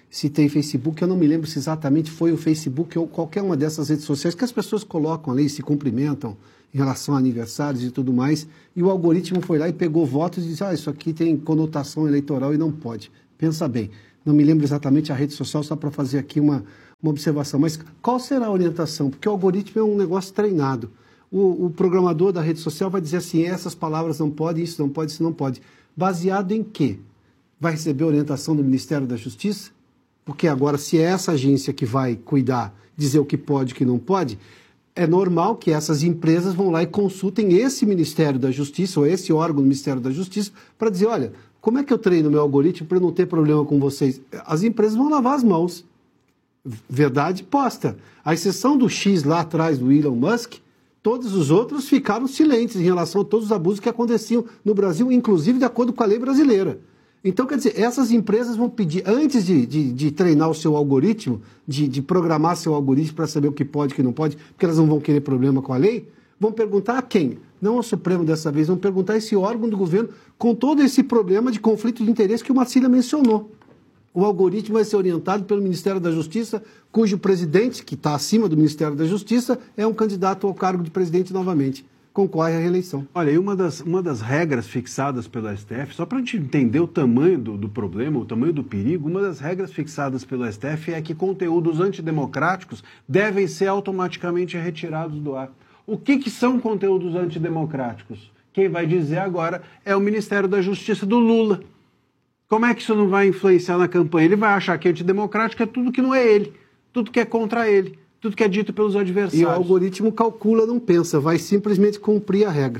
se tem Facebook, eu não me lembro se exatamente foi o Facebook ou qualquer uma dessas redes sociais que as pessoas colocam ali, se cumprimentam em relação a aniversários e tudo mais, e o algoritmo foi lá e pegou votos e disse, isso aqui tem conotação eleitoral e não pode. Pensa bem, não me lembro exatamente a rede social, só para fazer aqui uma observação, mas qual será a orientação? Porque o algoritmo é um negócio treinado. O programador da rede social vai dizer assim, essas palavras não podem, isso não pode, isso não pode. Baseado em quê? Vai receber orientação do Ministério da Justiça? Porque agora, se é essa agência que vai cuidar, dizer o que pode e o que não pode, é normal que essas empresas vão lá e consultem esse Ministério da Justiça, ou esse órgão do Ministério da Justiça, para dizer, olha, como é que eu treino meu algoritmo para não ter problema com vocês? As empresas vão lavar as mãos. Verdade posta. A exceção do X lá atrás, do Elon Musk, todos os outros ficaram silentes em relação a todos os abusos que aconteciam no Brasil, inclusive de acordo com a lei brasileira. Então, quer dizer, essas empresas vão pedir, antes de treinar o seu algoritmo, de programar seu algoritmo para saber o que pode e o que não pode, porque elas não vão querer problema com a lei, vão perguntar a quem? Não ao Supremo dessa vez, vão perguntar a esse órgão do governo com todo esse problema de conflito de interesse que o Marcília mencionou. O algoritmo vai ser orientado pelo Ministério da Justiça, cujo presidente, que está acima do Ministério da Justiça, é um candidato ao cargo de presidente novamente. Concorre à reeleição. Olha, e uma das regras fixadas pelo STF, só para a gente entender o tamanho do problema, o tamanho do perigo, uma das regras fixadas pelo STF é que conteúdos antidemocráticos devem ser automaticamente retirados do ar. O que são conteúdos antidemocráticos? Quem vai dizer agora é o Ministério da Justiça do Lula. Como é que isso não vai influenciar na campanha? Ele vai achar que antidemocrático é tudo que não é ele, tudo que é contra ele. Tudo que é dito pelos adversários. E o algoritmo calcula, não pensa, vai simplesmente cumprir a regra.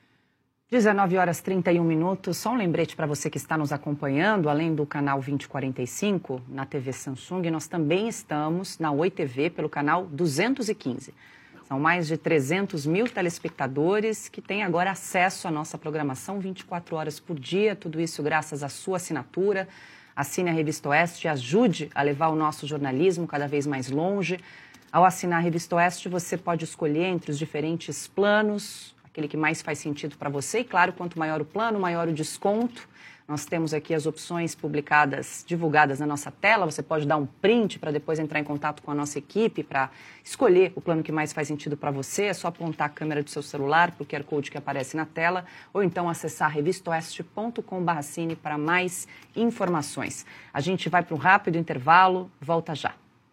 19h31, só um lembrete para você que está nos acompanhando, além do canal 2045, na TV Samsung, nós também estamos na Oi TV pelo canal 215. São mais de 300 mil telespectadores que têm agora acesso à nossa programação 24 horas por dia, tudo isso graças à sua assinatura. Assine a Revista Oeste, ajude a levar o nosso jornalismo cada vez mais longe. Ao assinar a Revista Oeste, você pode escolher entre os diferentes planos, aquele que mais faz sentido para você. E, claro, quanto maior o plano, maior o desconto. Nós temos aqui as opções publicadas, divulgadas na nossa tela. Você pode dar um print para depois entrar em contato com a nossa equipe para escolher o plano que mais faz sentido para você. É só apontar a câmera do seu celular para o QR Code que aparece na tela ou então acessar revistaoeste.com/cine para mais informações. A gente vai para um rápido intervalo, volta já.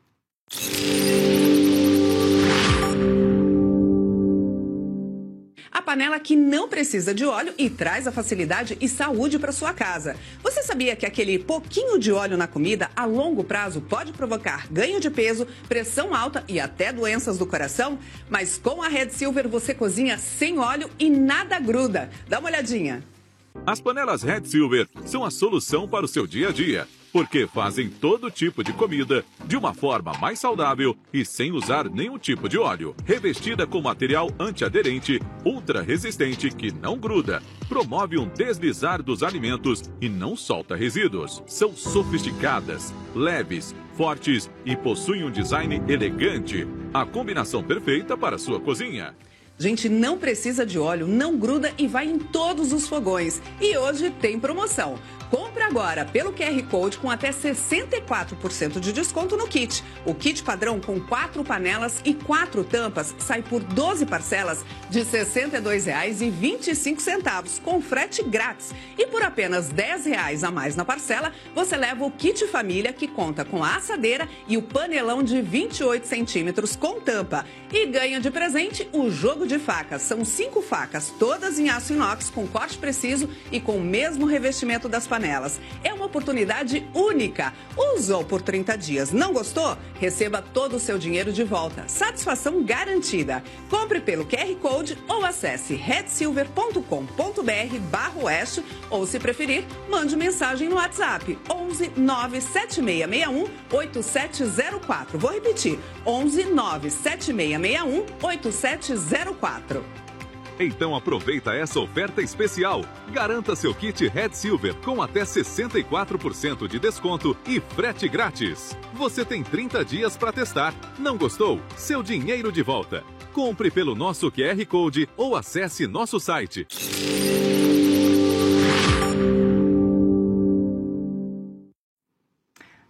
A panela que não precisa de óleo e traz a facilidade e saúde para sua casa. Você sabia que aquele pouquinho de óleo na comida, a longo prazo, pode provocar ganho de peso, pressão alta e até doenças do coração? Mas com a Red Silver você cozinha sem óleo e nada gruda. Dá uma olhadinha. As panelas Red Silver são a solução para o seu dia a dia, porque fazem todo tipo de comida de uma forma mais saudável e sem usar nenhum tipo de óleo. Revestida com material antiaderente, ultra resistente que não gruda, promove um deslizar dos alimentos e não solta resíduos. São sofisticadas, leves, fortes e possuem um design elegante. A combinação perfeita para a sua cozinha. Gente, não precisa de óleo, não gruda e vai em todos os fogões. E hoje tem promoção. Compre agora pelo QR Code com até 64% de desconto no kit. O kit padrão com 4 panelas e 4 tampas sai por 12 parcelas de R$ 62,25 com frete grátis. E por apenas R$ 10 a mais na parcela, você leva o kit família que conta com a assadeira e o panelão de 28 centímetros com tampa. E ganha de presente o jogo de facas. São 5 facas, todas em aço inox com corte preciso e com o mesmo revestimento das panelas. É uma oportunidade única. Usou por 30 dias, não gostou? Receba todo o seu dinheiro de volta. Satisfação garantida. Compre pelo QR Code ou acesse redsilver.com.br/oeste ou, se preferir, mande mensagem no WhatsApp 11 97661 8704. Vou repetir, 11 97661 8704. Então aproveita essa oferta especial. Garanta seu kit Red Silver com até 64% de desconto e frete grátis. Você tem 30 dias para testar. Não gostou? Seu dinheiro de volta. Compre pelo nosso QR Code ou acesse nosso site.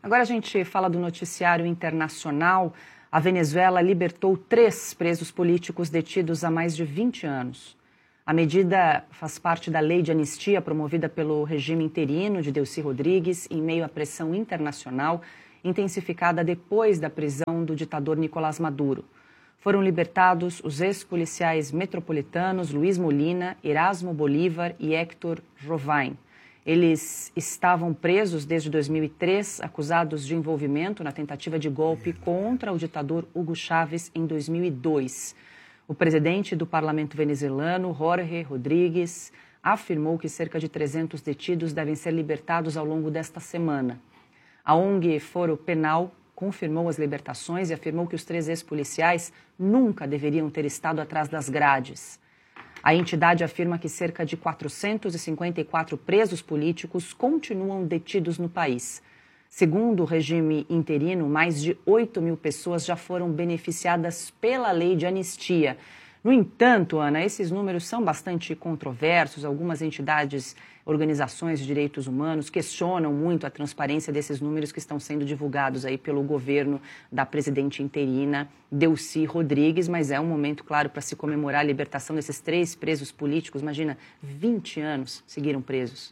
Agora a gente fala do noticiário internacional. A Venezuela libertou 3 presos políticos detidos há mais de 20 anos. A medida faz parte da lei de anistia promovida pelo regime interino de Delcy Rodrigues em meio à pressão internacional intensificada depois da prisão do ditador Nicolás Maduro. Foram libertados os ex-policiais metropolitanos Luiz Molina, Erasmo Bolívar e Héctor Jovain. Eles estavam presos desde 2003, acusados de envolvimento na tentativa de golpe contra o ditador Hugo Chávez em 2002. O presidente do parlamento venezuelano, Jorge Rodríguez, afirmou que cerca de 300 detidos devem ser libertados ao longo desta semana. A ONG Foro Penal confirmou as libertações e afirmou que os 3 ex-policiais nunca deveriam ter estado atrás das grades. A entidade afirma que cerca de 454 presos políticos continuam detidos no país. Segundo o regime interino, mais de 8.000 pessoas já foram beneficiadas pela lei de anistia. No entanto, Ana, esses números são bastante controversos. Algumas entidades, organizações de direitos humanos questionam muito a transparência desses números que estão sendo divulgados aí pelo governo da presidente interina Delcy Rodrigues, mas é um momento, claro, para se comemorar a libertação desses 3 presos políticos. Imagina, 20 anos seguiram presos.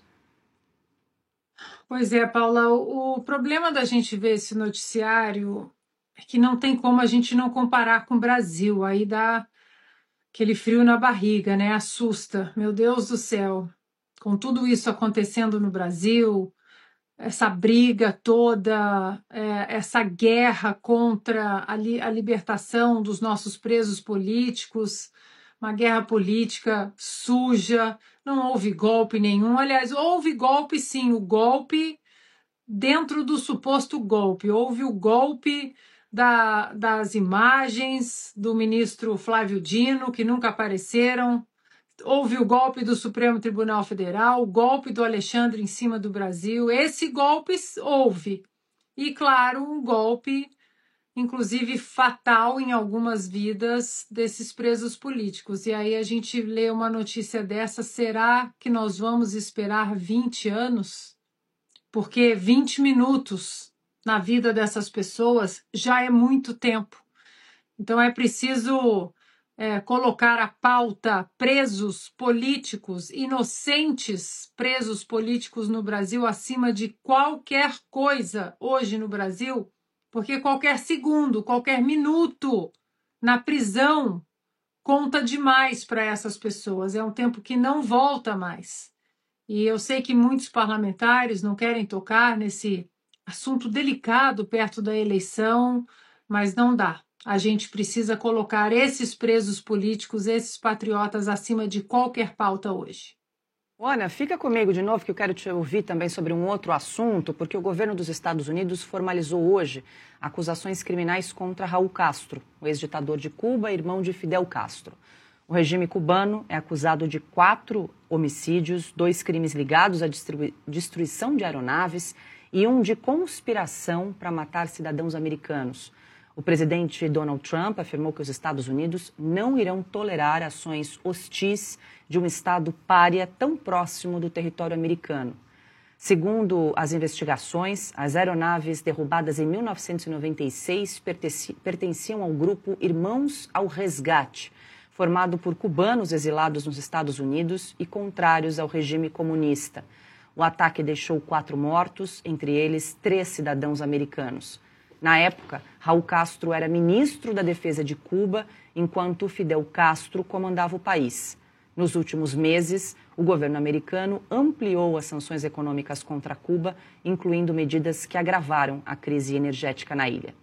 Pois é, Paula, o problema da gente ver esse noticiário é que não tem como a gente não comparar com o Brasil. Aí dá aquele frio na barriga, né? Assusta. Meu Deus do céu. Com tudo isso acontecendo no Brasil, essa briga toda, essa guerra contra a libertação dos nossos presos políticos, uma guerra política suja, não houve golpe nenhum. Aliás, houve golpe sim, o golpe dentro do suposto golpe. Houve o golpe das imagens do ministro Flávio Dino, que nunca apareceram. Houve o golpe do Supremo Tribunal Federal, o golpe do Alexandre em cima do Brasil. Esse golpe houve. E, claro, um golpe, inclusive fatal em algumas vidas desses presos políticos. E aí a gente lê uma notícia dessa, será que nós vamos esperar 20 anos? Porque 20 minutos na vida dessas pessoas já é muito tempo. Então é preciso colocar a pauta presos políticos, inocentes presos políticos no Brasil acima de qualquer coisa hoje no Brasil, porque qualquer segundo, qualquer minuto na prisão conta demais para essas pessoas. É um tempo que não volta mais. E eu sei que muitos parlamentares não querem tocar nesse assunto delicado perto da eleição, mas não dá. A gente precisa colocar esses presos políticos, esses patriotas acima de qualquer pauta hoje. Olha, fica comigo de novo que eu quero te ouvir também sobre um outro assunto, porque o governo dos Estados Unidos formalizou hoje acusações criminais contra Raul Castro, o ex-ditador de Cuba e irmão de Fidel Castro. O regime cubano é acusado de 4 homicídios, 2 crimes ligados à destruição de aeronaves e um de conspiração para matar cidadãos americanos. O presidente Donald Trump afirmou que os Estados Unidos não irão tolerar ações hostis de um Estado pária tão próximo do território americano. Segundo as investigações, as aeronaves derrubadas em 1996 pertenciam ao grupo Irmãos ao Resgate, formado por cubanos exilados nos Estados Unidos e contrários ao regime comunista. O ataque deixou 4 mortos, entre eles 3 cidadãos americanos. Na época, Raul Castro era ministro da Defesa de Cuba, enquanto Fidel Castro comandava o país. Nos últimos meses, o governo americano ampliou as sanções econômicas contra Cuba, incluindo medidas que agravaram a crise energética na ilha.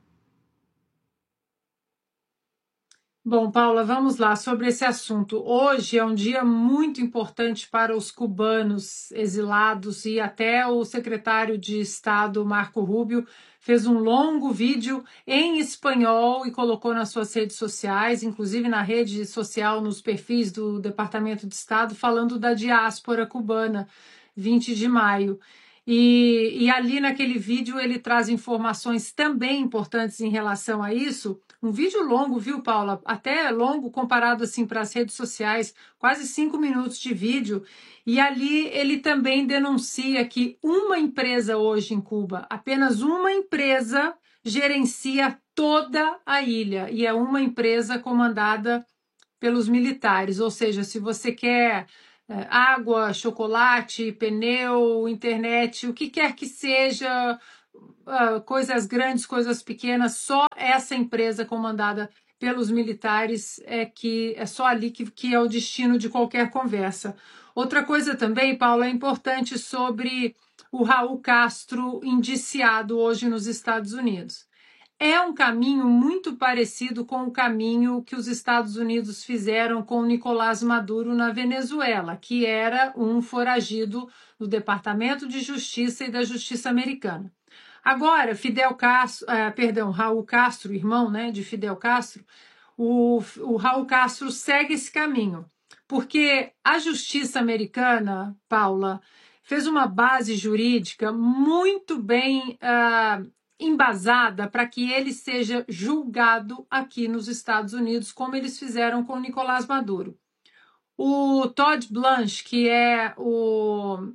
Bom, Paula, vamos lá sobre esse assunto. Hoje é um dia muito importante para os cubanos exilados e até o secretário de Estado, Marco Rubio, fez um longo vídeo em espanhol e colocou nas suas redes sociais, inclusive na rede social, nos perfis do Departamento de Estado, falando da diáspora cubana, 20 de maio. E ali naquele vídeo ele traz informações também importantes em relação a isso. Um vídeo longo, viu, Paula? Até longo comparado assim para as redes sociais, quase 5 minutos de vídeo. E ali ele também denuncia que uma empresa hoje em Cuba, apenas uma empresa, gerencia toda a ilha. E é uma empresa comandada pelos militares. Ou seja, se você quer água, chocolate, pneu, internet, o que quer que seja, coisas grandes, coisas pequenas, só essa empresa comandada pelos militares é só ali que é o destino de qualquer conversa. Outra coisa também, Paula, é importante sobre o Raul Castro indiciado hoje nos Estados Unidos. É um caminho muito parecido com o caminho que os Estados Unidos fizeram com Nicolás Maduro na Venezuela, que era um foragido do Departamento de Justiça e da Justiça Americana. Agora, Raul Castro, irmão, né, de Fidel Castro, o Raul Castro segue esse caminho, porque a Justiça Americana, Paula, fez uma base jurídica muito bem embasada para que ele seja julgado aqui nos Estados Unidos, como eles fizeram com Nicolás Maduro. O Todd Blanche, que é o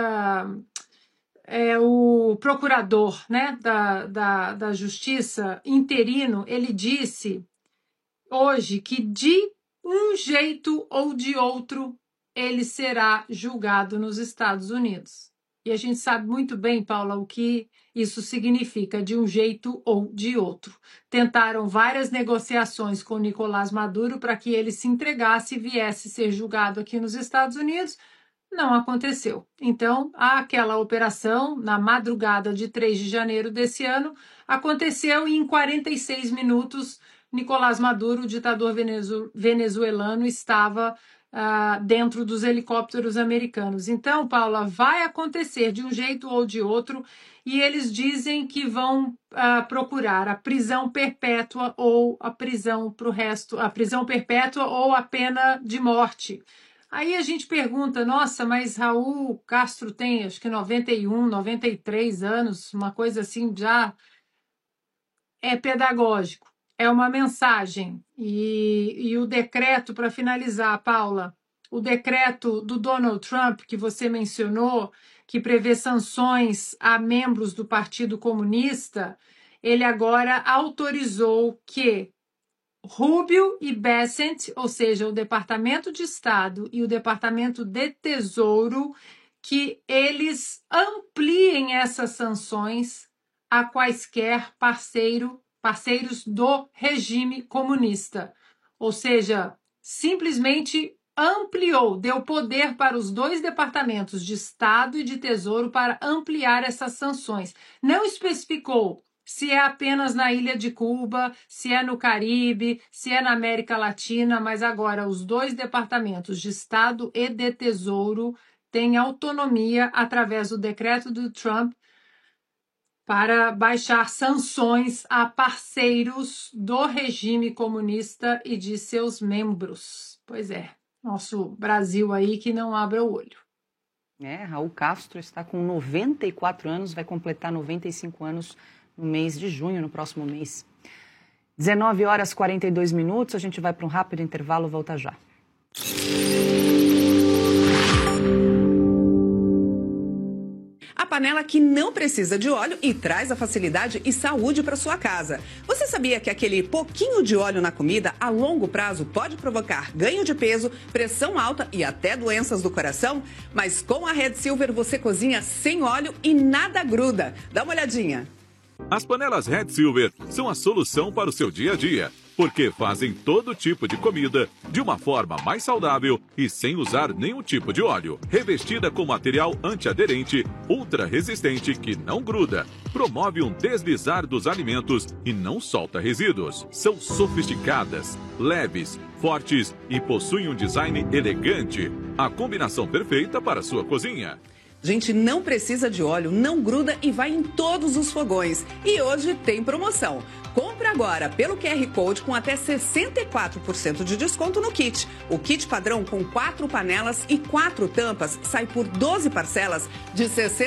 procurador, né, da Justiça interino, ele disse hoje que de um jeito ou de outro ele será julgado nos Estados Unidos. E a gente sabe muito bem, Paula, o que isso significa, de um jeito ou de outro. Tentaram várias negociações com Nicolás Maduro para que ele se entregasse e viesse ser julgado aqui nos Estados Unidos. Não aconteceu. Então, aquela operação, na madrugada de 3 de janeiro desse ano, aconteceu e em 46 minutos, Nicolás Maduro, o ditador venezuelano, estava dentro dos helicópteros americanos. Então, Paula, vai acontecer de um jeito ou de outro e eles dizem que vão procurar a prisão perpétua ou a prisão para o resto, a prisão perpétua ou a pena de morte. Aí a gente pergunta, nossa, mas Raul Castro tem acho que 91, 93 anos, uma coisa assim, já é pedagógico. É uma mensagem. E o decreto, para finalizar, Paula, o decreto do Donald Trump, que você mencionou, que prevê sanções a membros do Partido Comunista, ele agora autorizou que Rubio e Bessent, ou seja, o Departamento de Estado e o Departamento de Tesouro, que eles ampliem essas sanções a quaisquer parceiros do regime comunista. Ou seja, simplesmente ampliou, deu poder para os dois departamentos de Estado e de Tesouro para ampliar essas sanções. Não especificou se é apenas na ilha de Cuba, se é no Caribe, se é na América Latina, mas agora os dois departamentos de Estado e de Tesouro têm autonomia através do decreto do Trump para baixar sanções a parceiros do regime comunista e de seus membros. Pois é, nosso Brasil aí que não abre o olho. Raul Castro está com 94 anos, vai completar 95 anos no mês de junho, no próximo mês. 19 horas e 42 minutos, a gente vai para um rápido intervalo, volta já. A panela que não precisa de óleo e traz a facilidade e saúde para sua casa. Você sabia que aquele pouquinho de óleo na comida, a longo prazo, pode provocar ganho de peso, pressão alta e até doenças do coração? Mas com a Red Silver você cozinha sem óleo e nada gruda. Dá uma olhadinha. As panelas Red Silver são a solução para o seu dia a dia, porque fazem todo tipo de comida de uma forma mais saudável e sem usar nenhum tipo de óleo. Revestida com material antiaderente, ultra resistente que não gruda, promove um deslizar dos alimentos e não solta resíduos. São sofisticadas, leves, fortes e possuem um design elegante. A combinação perfeita para a sua cozinha. A gente não precisa de óleo, não gruda e vai em todos os fogões. E hoje tem promoção. Compre agora pelo QR Code com até 64% de desconto no kit. O kit padrão com 4 panelas e 4 tampas sai por 12 parcelas de R$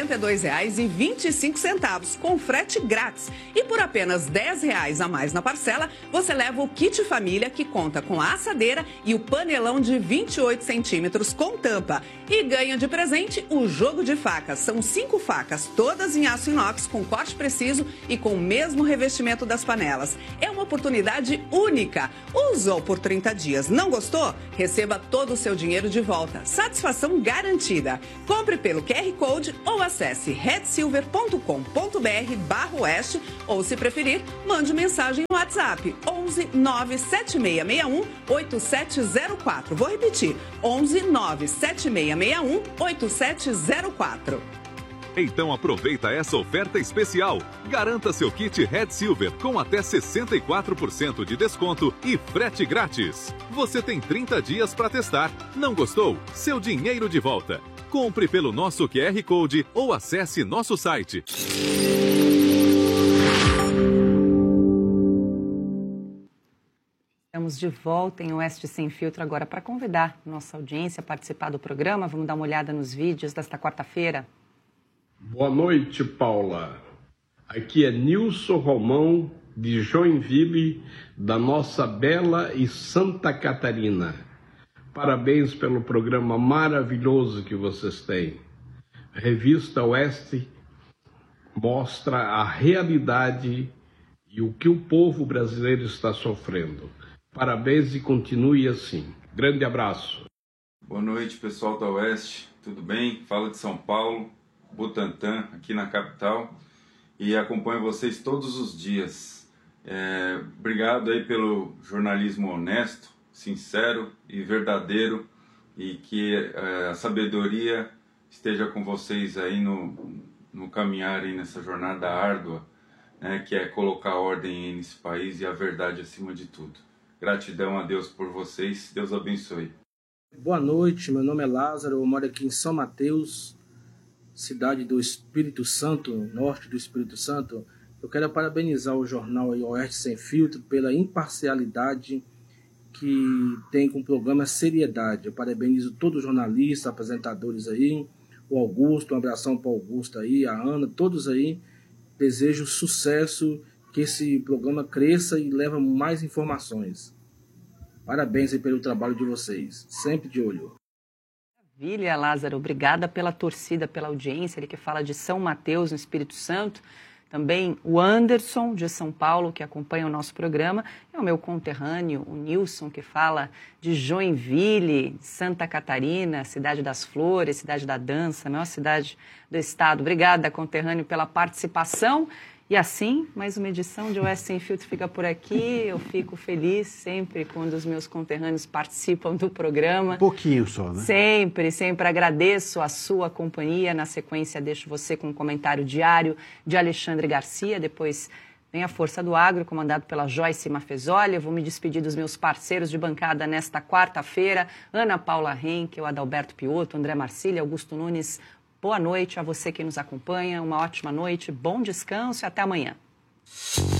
62,25, com frete grátis. E por apenas R$ 10 a mais na parcela, você leva o kit família, que conta com a assadeira e o panelão de 28 centímetros com tampa. E ganha de presente o jogo de facas. São 5 facas, todas em aço inox, com corte preciso e com o mesmo revestimento das panelas. É uma oportunidade única. Usou por 30 dias, não gostou? Receba todo o seu dinheiro de volta. Satisfação garantida. Compre pelo QR Code ou acesse redsilver.com.br/oeste ou, se preferir, mande mensagem no WhatsApp 11 97661 8704. Vou repetir, 11 97661 8704. Então aproveita essa oferta especial. Garanta seu kit Red Silver com até 64% de desconto e frete grátis. Você tem 30 dias para testar. Não gostou? Seu dinheiro de volta. Compre pelo nosso QR Code ou acesse nosso site. Estamos de volta em Oeste Sem Filtro agora para convidar nossa audiência a participar do programa. Vamos dar uma olhada nos vídeos desta quarta-feira. Boa noite, Paula. Aqui é Nilson Romão, de Joinville, da nossa bela e Santa Catarina. Parabéns pelo programa maravilhoso que vocês têm. A Revista Oeste mostra a realidade e o que o povo brasileiro está sofrendo. Parabéns e continue assim. Grande abraço. Boa noite, pessoal da Oeste. Tudo bem? Fala de São Paulo. Butantã, aqui na capital, e acompanho vocês todos os dias. Obrigado aí pelo jornalismo honesto, sincero e verdadeiro, e que a sabedoria esteja com vocês aí no caminhar aí nessa jornada árdua, né, que é colocar ordem aí nesse país e a verdade acima de tudo. Gratidão a Deus por vocês, Deus abençoe. Boa noite, meu nome é Lázaro, eu moro aqui em São Mateus, cidade do Espírito Santo, norte do Espírito Santo. Eu quero parabenizar o jornal aí, Oeste Sem Filtro, pela imparcialidade que tem com o programa Seriedade. Eu parabenizo todos os jornalistas, apresentadores aí, o Augusto, um abração para o Augusto aí, a Ana, todos aí. Desejo sucesso, que esse programa cresça e leve mais informações. Parabéns aí pelo trabalho de vocês, sempre de olho. Maravilha, Lázaro. Obrigada pela torcida, pela audiência. Ele que fala de São Mateus, no Espírito Santo. Também o Anderson, de São Paulo, que acompanha o nosso programa. É o meu conterrâneo, o Nilson, que fala de Joinville, Santa Catarina, cidade das flores, cidade da dança, maior cidade do estado. Obrigada, conterrâneo, pela participação. E assim, mais uma edição de Oeste Sem Filtro fica por aqui. Eu fico feliz sempre quando os meus conterrâneos participam do programa. Um pouquinho só, né? Sempre, sempre agradeço a sua companhia. Na sequência, deixo você com um comentário diário de Alexandre Garcia. Depois vem a Força do Agro, comandado pela Joyce Mafezoli. Eu vou me despedir dos meus parceiros de bancada nesta quarta-feira. Ana Paula Henke, o Adalberto Piotto, André Marcília, Augusto Nunes. Boa noite a você que nos acompanha, uma ótima noite, bom descanso e até amanhã.